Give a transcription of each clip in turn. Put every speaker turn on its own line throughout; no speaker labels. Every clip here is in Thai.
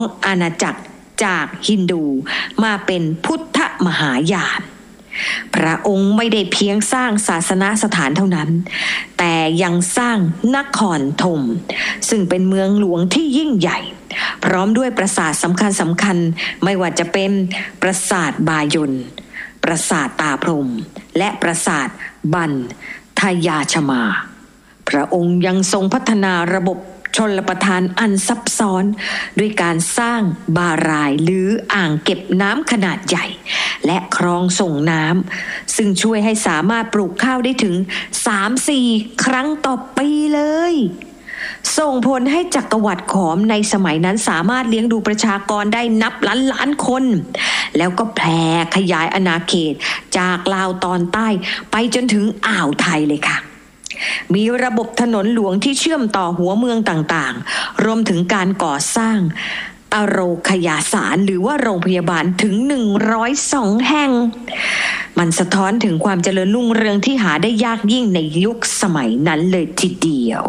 อาณาจักรจากฮินดูมาเป็นพุทธมหายาน พระองค์ไม่ได้เพียงสร้างศาสนสถานเท่านั้นแต่ยังสร้างนครธมซึ่งเป็นเมืองหลวงที่ยิ่งใหญ่พร้อมด้วยปราสาทสำคัญไม่ว่าจะเป็นปราสาทบายนปราสาทตาพรหมและปราสาทบันทยาชมาพระองค์ยังทรงพัฒนาระบบชลประทานอันซับซ้อนด้วยการสร้างบารายหรืออ่างเก็บน้ำขนาดใหญ่และคลองส่งน้ำซึ่งช่วยให้สามารถปลูกข้าวได้ถึง 3-4 ครั้งต่อปีเลยส่งผลให้จักรวรรดิขอมในสมัยนั้นสามารถเลี้ยงดูประชากรได้นับล้านคนแล้วก็แผ่ขยายอาณาเขตจากลาวตอนใต้ไปจนถึงอ่าวไทยเลยค่ะมีระบบถนนหลวงที่เชื่อมต่อหัวเมืองต่างๆรวมถึงการก่อสร้างอโรคยาสารหรือว่าโรงพยาบาลถึง102แห่งมันสะท้อนถึงความเจริญรุ่งเรืองที่หาได้ยากยิ่งในยุคสมัยนั้นเลยทีเดียว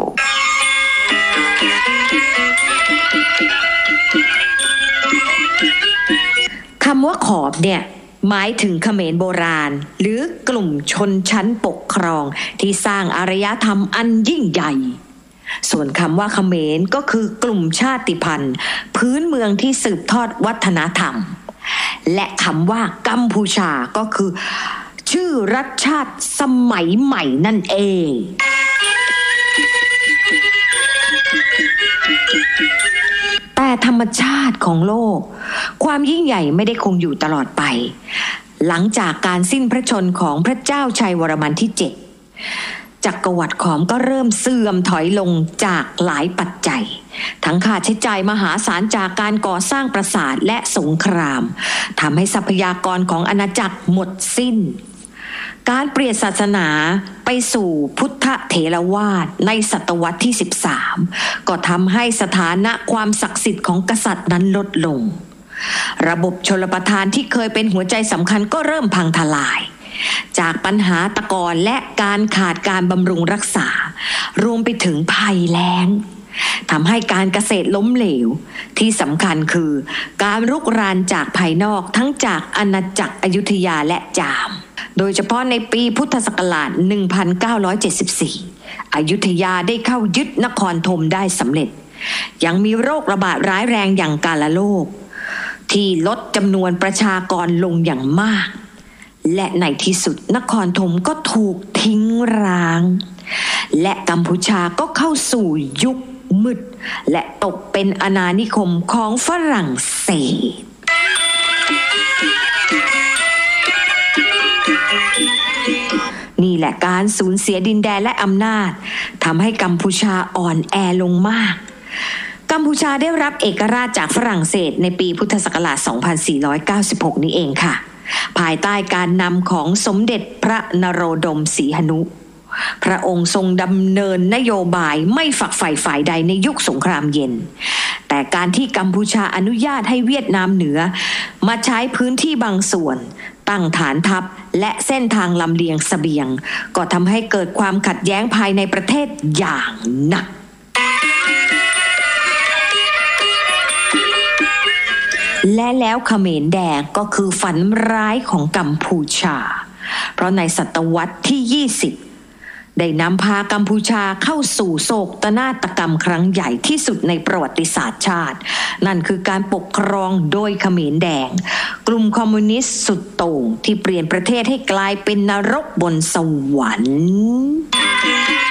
คำว่าขอมเนี่ยหมายถึงเขมรโบราณหรือกลุ่มชนชั้นปกครองที่สร้างอารยธรรมอันยิ่งใหญ่ส่วนคำว่าเขมรก็คือกลุ่มชาติพันธุ์พื้นเมืองที่สืบทอดวัฒนธรรมและคำว่ากัมพูชาก็คือชื่อรัฐชาติสมัยใหม่นั่นเองแต่ธรรมชาติของโลกความยิ่งใหญ่ไม่ได้คงอยู่ตลอดไปหลังจากการสิ้นพระชนม์ของพระเจ้าชัยวรมันที่ 7จักรวรรดิขอมก็เริ่มเสื่อมถอยลงจากหลายปัจจัยทั้งค่าใช้จ่ายมหาศาลจากการก่อสร้างปราสาทและสงครามทำให้ทรัพยากรของอาณาจักรหมดสิ้นการเปลี่ยนศาสนาไปสู่พุทธเถรวาทในศตวรรษที่ 13ก็ทำให้สถานะความศักดิ์สิทธิ์ของกษัตริย์นั้นลดลงระบบชลประทานที่เคยเป็นหัวใจสำคัญก็เริ่มพังทลายจากปัญหาตะกอนและการขาดการบำรุงรักษารวมไปถึงภัยแล้งทำให้การเกษตรล้มเหลวที่สำคัญคือการรุกรานจากภายนอกทั้งจากอาณาจักรอยุธยาและจามโดยเฉพาะในปีพุทธศักราช 1974 อยุธยาได้เข้ายึดนครธมได้สำเร็จยังมีโรคระบาดร้ายแรงอย่างกาฬโรคที่ลดจำนวนประชากรลงอย่างมากและในที่สุดนครธมก็ถูกทิ้งร้างและกัมพูชาก็เข้าสู่ยุคมืดและตกเป็นอาณานิคมของฝรั่งเศสนี่แหละการสูญเสียดินแดนและอำนาจทำให้กัมพูชาอ่อนแอลงมากกัมพูชาได้รับเอกราชจากฝรั่งเศสในปีพุทธศักราช 2496 นี้เองค่ะภายใต้การนำของสมเด็จพระนโรดมศรีหนุพระองค์ทรงดำเนินนโยบายไม่ฝักใฝ่ฝ่ายใดในยุคสงครามเย็นแต่การที่กัมพูชาอนุญาตให้เวียดนามเหนือมาใช้พื้นที่บางส่วนตั้งฐานทัพและเส้นทางลำเลียงเสบียงก็ทำให้เกิดความขัดแย้งภายในประเทศอย่างหนักและแล้วเขมรแดงก็คือฝันร้ายของกัมพูชาเพราะในศตวรรษที่ 20ได้นำพากัมพูชาเข้าสู่โศกนาฏกรรมครั้งใหญ่ที่สุดในประวัติศาสตร์ชาตินั่นคือการปกครองโดยเขมรแดงกลุ่มคอมมิวนิสต์สุดโต่งที่เปลี่ยนประเทศให้กลายเป็นนรกบนสวรรค์